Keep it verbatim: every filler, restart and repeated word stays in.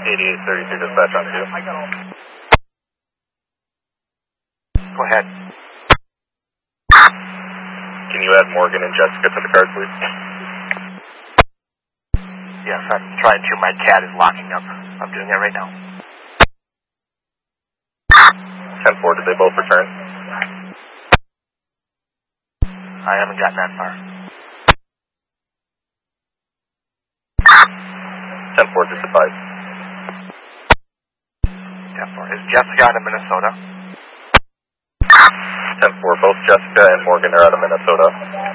eighty-eight thirty-two dispatch on two. Go ahead. Can you add Morgan and Jessica to the card, please? Yes, I'm trying to. My cat is locking up. I'm doing that right now. ten four, did they both return? I haven't gotten that far. ten four, just advise. ten four. Is Jessica out of Minnesota? ten four, both Jessica and Morgan are out of Minnesota.